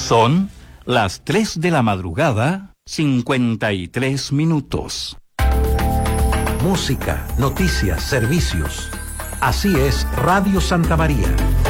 Son las 3 de la madrugada, 53 minutos. Música, noticias, servicios. Así es Radio Santa María.